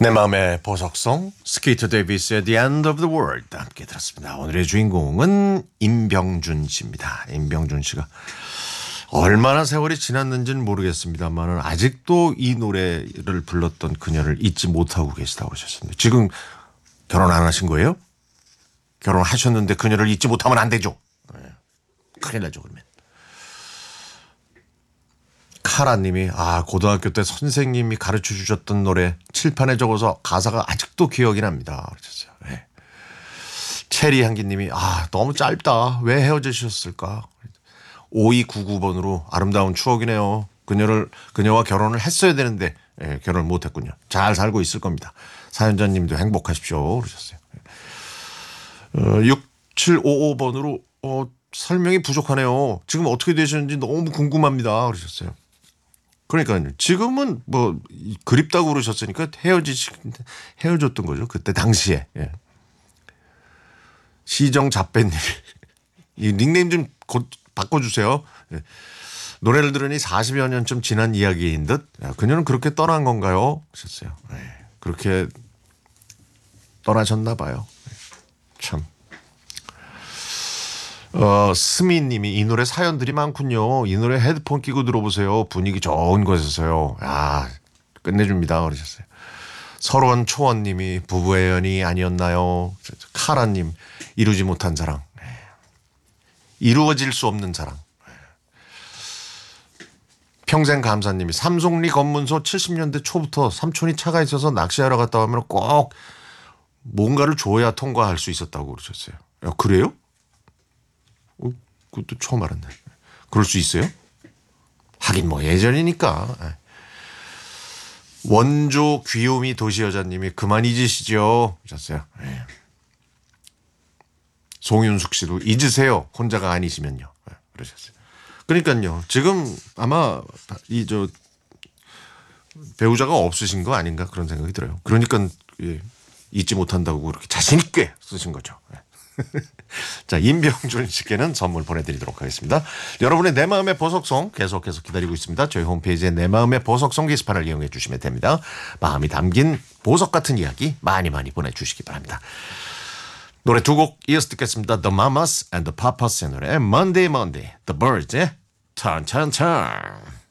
내 마음의 보석성 스케이터 데이비스의 The End of the World 함께 들었습니다. 오늘의 주인공은 임병준 씨입니다. 임병준 씨가 얼마나 세월이 지났는지는 모르겠습니다만 아직도 이 노래를 불렀던 그녀를 잊지 못하고 계시다고 하셨습니다. 지금 결혼 안 하신 거예요? 결혼하셨는데 그녀를 잊지 못하면 안 되죠. 큰일 나죠 그러면. 카라님이 고등학교 때 선생님이 가르쳐 주셨던 노래 칠판에 적어서 가사가 아직도 기억이 납니다. 그러셨어요. 네. 체리 향기님이 너무 짧다. 왜 헤어지셨을까? 5299번으로 아름다운 추억이네요. 그녀와 결혼을 했어야 되는데 결혼을 못했군요. 잘 살고 있을 겁니다. 사연자님도 행복하십시오. 그러셨어요. 6755번으로 설명이 부족하네요. 지금 어떻게 되셨는지 너무 궁금합니다. 그러셨어요. 그러니까요. 지금은 뭐 그립다고 그러셨으니까 헤어졌던 거죠. 그때 당시에. 예. 시정 잡배님 이 닉네임 좀 곧 바꿔주세요. 예. 노래를 들으니 40여 년쯤 지난 이야기인 듯. 그녀는 그렇게 떠난 건가요? 하셨어요. 예. 그렇게 떠나셨나 봐요. 참. 스미님이 이 노래 사연들이 많군요. 이 노래 헤드폰 끼고 들어보세요. 분위기 좋은 곳에서요. 끝내줍니다. 그러셨어요. 서로원 초원님이 부부의 연이 아니었나요? 카라님 이루지 못한 사랑. 이루어질 수 없는 사랑. 평생 감사님이 삼송리 검문소 70년대 초부터 삼촌이 차가 있어서 낚시하러 갔다 오면 꼭 뭔가를 줘야 통과할 수 있었다고 그러셨어요. 그래요? 그것도 처음 알았네. 그럴 수 있어요? 하긴 뭐 예전이니까. 원조 귀요미 도시여자님이 그만 잊으시죠. 하셨어요. 송윤숙 씨도 잊으세요. 혼자가 아니시면요. 그러셨어요. 그러니까요. 지금 아마 배우자가 없으신 거 아닌가 그런 생각이 들어요. 그러니까 잊지 못한다고 그렇게 자신 있게 쓰신 거죠. 자, 임병준 씨께는 선물 보내드리도록 하겠습니다. 여러분의 내 마음의 보석송 계속해서 기다리고 있습니다. 저희 홈페이지에 내 마음의 보석송 게시판을 이용해 주시면 됩니다. 마음이 담긴 보석 같은 이야기 많이 보내주시기 바랍니다. 노래 두 곡 이어서 듣겠습니다. The Mamas and the Papas 의 노래 Monday Monday, The Birds의 Turn Turn Turn.